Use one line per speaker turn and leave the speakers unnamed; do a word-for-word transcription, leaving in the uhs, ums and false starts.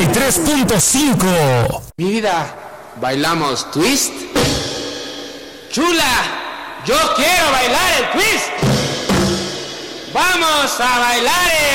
y tres punto cinco.
Mi vida, ¿bailamos twist? Chula, yo quiero bailar el twist. Vamos a bailar el